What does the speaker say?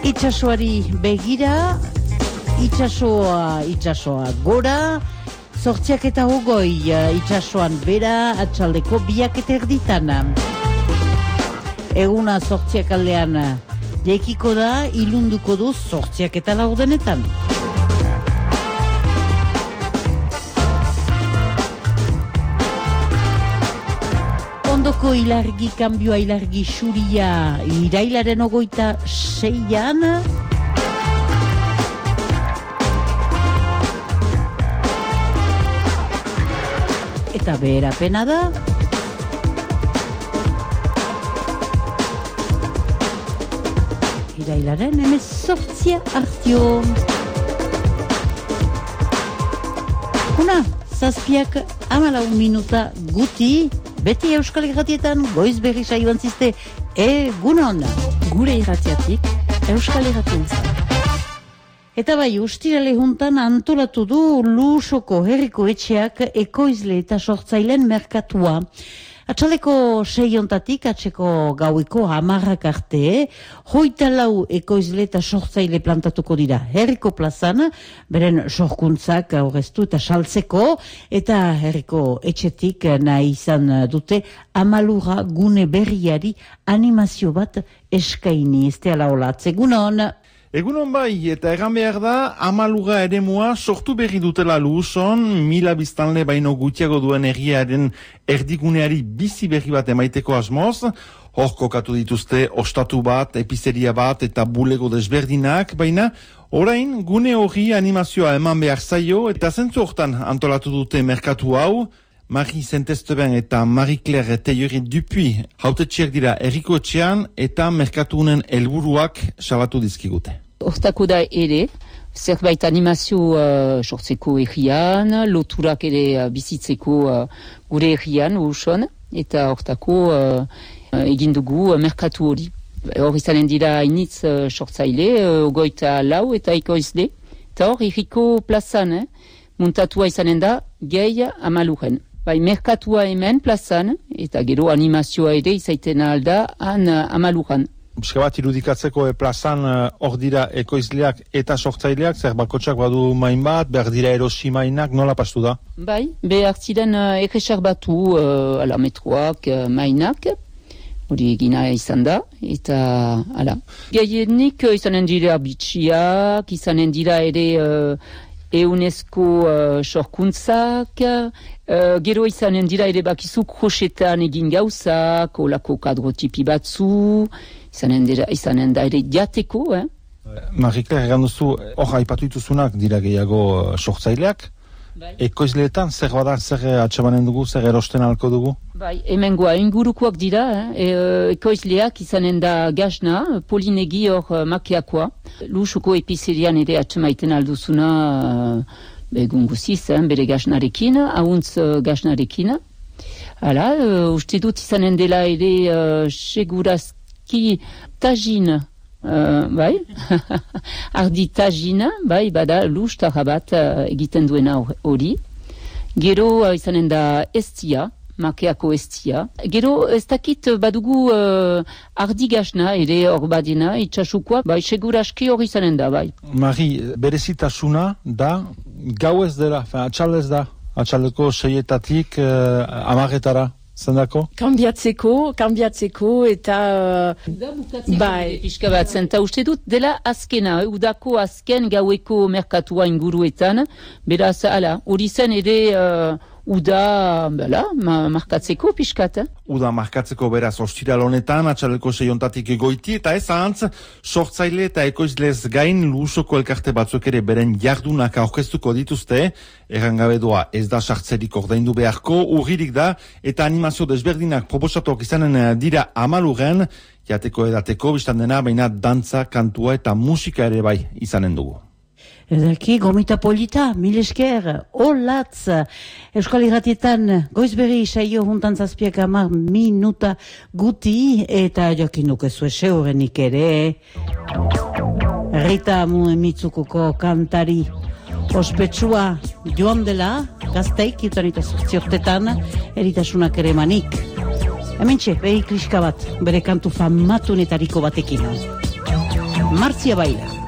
Itsasoari begira, itsasoa gora, 8:20 itsasoan bera, atxaldeko 2:10. Eguna 8 aldean jaikiko da, ilunduko du 8:04. Ondoko ilargi kanbioa, ilargi xuria, irailaren 26an. Eta beherapena da. Irailaren 18 artio. Una, 7:14 minuta guti. Beti Euskal Irratietan, goiz berri saioan ziste, egunon. Gure irratiatik, Euskal Irratientzat. Eta bai, ustirale juntan antolatu du Lusoko herriko etxeak ekoizle eta sortzailen merkatua. Atxaleko 6 atseko gaueko 10 arte, 24 ekoizle eta sortzaile plantatuko dira herriko plazan, beren sorkuntzak aurreztu eta saltzeko, eta herriko etxetik nahi izan dute Amalura gune berriari animazio bat eskaini. Ez teala olatz, egunon. Egunon bai, eta egan behar da, Amalura eremua sortu berri dutela Luson, 1000 biztanle baino gutiago duen herriaren erdiguneari bizi berri bat emaiteko asmoz. Hor kokatu dituzte ostatu bat, epizeria bat eta bulego desberdinak, baina orain gune hori animazioa eman behar zaio eta zentzu hortan antolatu dute merkatu hau. Marie Saint-Esteban eta Marie-Claire Teillerie Dupuy hautetxeak dira herriko etxean eta merkatunen helburuak salatu dizkigute. Hortako da ere, zerbait animazio sortzeko herrian, loturak ere bizitzeko gure herrian, Luson, eta hortako egin dugu merkatu hori. Hor izanen dira initz sortzaile, 24 eta ekoizle, eta hor herriko plazan, muntatua izanen da gehi Amaluren. Bai, merkatua hemen plazan, eta gero animazioa ere izaiten alda han Amaluran. Bizka bat irudikatzeko plazan hor dira ekoizleak eta sortzaileak, zer bakotxak badu main bat, behar dira erosi mainak, nola pastu da? Bai, behar ziren erreserbatu metroak mainak, hori egina izan da, eta ala. Gehienik izanen dira bitxiak, izanen dira ere UNESCO sorkuntzak, gero izanen dira ere bakizu kroxetan egin gauzak, olako kadrotipi batzu, izanen da ere jateko. Marie-Claire, egan duzu, hor haipatu dituzunak dira gehiago sortzaileak, bai. Ekoizleetan zer bada, zer atxamanen dugu, zer erosten alko dugu? Bai, hemengoa ingurukoak dira, ekoizleak izanen da gazna, polinegi hor makiakoa. Lusuko epizerian ere atxamaiten alduzuna egun guziz, bere gaznarekin, ahuntz gaznarekin. Hala, uste dut izanen dela ere segurazki tajin, bai, ardi tajina, bai, bada luz tarrabat egiten duena hori. Gero izanen da estia, makeako estia. Gero ez dakit badugu ardi gazna ere hor badina, itxasukoa, bai, seguraski hori izanen da, bai. Mari, berezitasuna da, gau ez dela, atxaldez da, atxaldeko 6-etatik 10-etara. Zendako? Kambiatzeko eta bai, pixka bat zen, eta uste dut dela azkena, udako azken gaueko merkatua inguruetan, beraz, ala, hori zen ere uda, markatzeko pixkat. Uda markatzeko beraz ostiral honetan, atxaleko 6 goiti, eta ez ahantz, sortzaile eta ekoizlez gain Lusoko elkarte batzuk ere beren jardunak aurkeztuko dituzte, errangabe doa ez da sartzerik ordaindu beharko, urririk da, eta animazio desberdinak proposatuak izanen dira Amaluren, jateko edateko, biztan dena, baina dantza, kantua eta musika ere bai izanen dugu. Edaki, gomita polita, mil esker, olatz, Euskal Irratietan, goizberri saio juntan 7:10 minuta guti, eta jokin dukezu horrenik ere. Rita Mitzukoko kantari ospetsua joan dela, gazteik, jutan eta zortziortetan, eritasunak ere manik. Hementxe, behi kliska bat, bere kantu famatunetariko batekin. Martzia Baila.